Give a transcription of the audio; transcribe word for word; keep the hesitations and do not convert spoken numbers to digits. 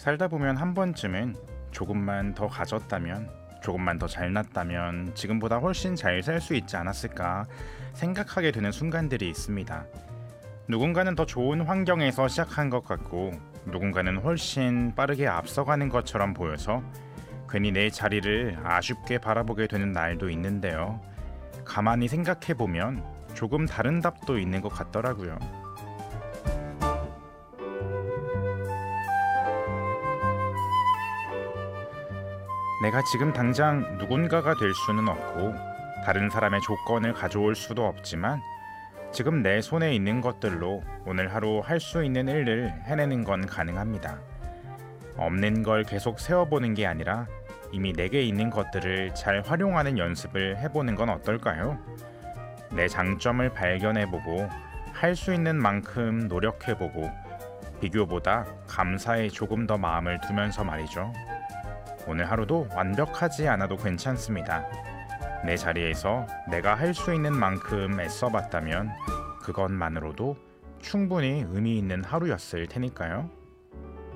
살다 보면 한 번쯤은 조금만 더 가졌다면, 조금만 더 잘났다면 지금보다 훨씬 잘 살 수 있지 않았을까 생각하게 되는 순간들이 있습니다. 누군가는 더 좋은 환경에서 시작한 것 같고, 누군가는 훨씬 빠르게 앞서가는 것처럼 보여서 괜히 내 자리를 아쉽게 바라보게 되는 날도 있는데요. 가만히 생각해보면 조금 다른 답도 있는 것 같더라고요. 내가 지금 당장 누군가가 될 수는 없고, 다른 사람의 조건을 가져올 수도 없지만, 지금 내 손에 있는 것들로 오늘 하루 할 수 있는 일을 해내는 건 가능합니다. 없는 걸 계속 세워보는 게 아니라 이미 내게 있는 것들을 잘 활용하는 연습을 해보는 건 어떨까요? 내 장점을 발견해보고 할 수 있는 만큼 노력해보고, 비교보다 감사에 조금 더 마음을 두면서 말이죠. 오늘 하루도 완벽하지 않아도 괜찮습니다. 내 자리에서 내가 할 수 있는 만큼 애써봤다면 그것만으로도 충분히 의미 있는 하루였을 테니까요.